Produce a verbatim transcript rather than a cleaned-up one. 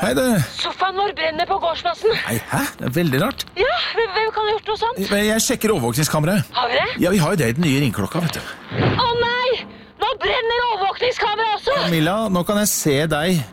Hei, det... Sofaen vår brenner på gårdsplassen. Nei, hæ? Det er veldig rart. Ja, hvem, hvem kan ha gjort noe sånt? Men Jeg sjekker overvåkningskameraet. Har vi det? Ja, vi har jo det i den nye ringklokka, vet du. Å nei! Nå brenner overvåkningskameraet også! Camilla, nå kan jeg se deg